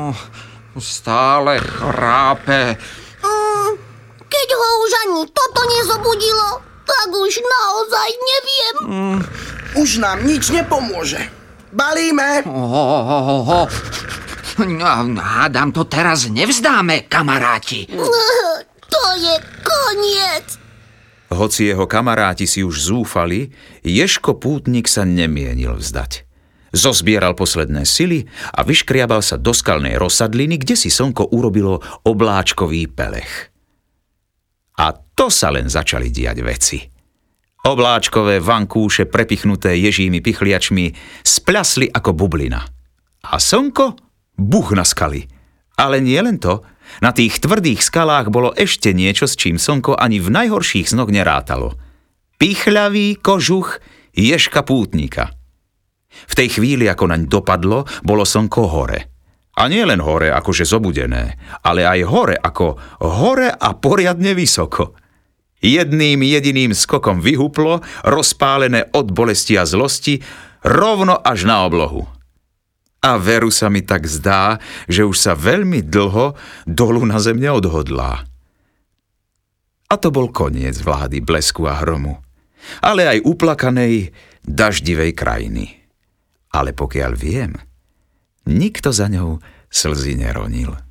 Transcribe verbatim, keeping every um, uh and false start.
Stále chrápe. Mm, keď ho už ani toto nezobudilo, tak už naozaj neviem. Mm. Už nám nič nepomôže. Balíme. Ohohoho. Hádam, to teraz nevzdáme, kamaráti. To je koniec. Hoci jeho kamaráti si už zúfali, Ježko Pútnik sa nemienil vzdať. Zozbieral posledné sily a vyškriabal sa do skalnej rozsadliny, kde si slnko urobilo obláčkový pelech. A to sa len začali diať veci. Obláčkové vankúše prepichnuté ježími pichliačmi spľasli ako bublina. A slnko buch na skaly. Ale nie len to, na tých tvrdých skalách bolo ešte niečo, s čím slnko ani v najhorších snoch nerátalo. Pichľavý kožuch Ježka Pútnika. V tej chvíli, ako naň dopadlo, bolo slnko hore. A nie len hore akože zobudené, ale aj hore ako hore a poriadne vysoko. Jedným jediným skokom vyhuplo, rozpálené od bolesti a zlosti, rovno až na oblohu. A veru sa mi tak zdá, že už sa veľmi dlho dolu na zem neodhodlá. A to bol koniec vlády blesku a hromu, ale aj uplakanej, daždivej krajiny. Ale pokiaľ viem, nikto za ňou slzy neronil.